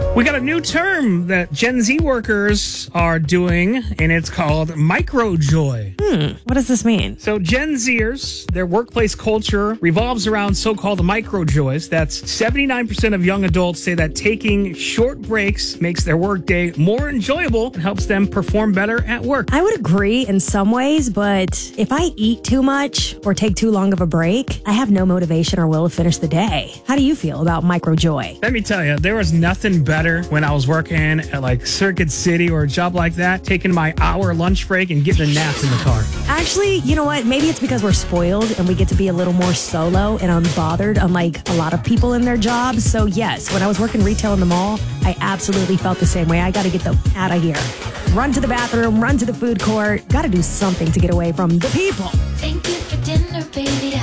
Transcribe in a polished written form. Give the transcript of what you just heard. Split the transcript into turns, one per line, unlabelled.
We got a new term that Gen Z workers are doing, and it's called microjoy.
What does this mean?
So Gen Zers, their workplace culture revolves around so-called microjoys. That's 79% of young adults say that taking short breaks makes their workday more enjoyable and helps them perform better at work.
I would agree in some ways, but if I eat too much or take too long of a break, I have no motivation or will to finish the day. How do you feel about microjoy?
Let me tell you, there was nothing better when I was working at like Circuit City or a job like that, taking my hour lunch break and getting a nap in the car.
Actually, you know what? Maybe it's because we're spoiled and we get to be a little more solo and unbothered, unlike a lot of people in their jobs. So yes, when I was working retail in the mall, I absolutely felt the same way. I got to get out of here. Run to the bathroom, run to the food court. Got to do something to get away from the people.
Thank you for dinner, baby.